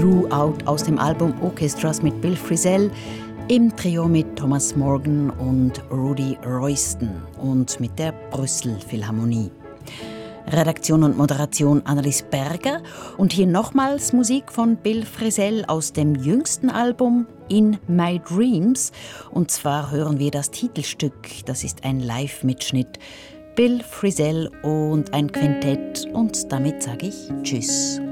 Throughout aus dem Album Orchestras mit Bill Frisell, im Trio mit Thomas Morgan und Rudy Royston und mit der Brüssel Philharmonie. Redaktion und Moderation Annelies Berger und hier nochmals Musik von Bill Frisell aus dem jüngsten Album In My Dreams. Und zwar hören wir das Titelstück, das ist ein Live-Mitschnitt. Bill Frisell und ein Quintett und damit sage ich Tschüss.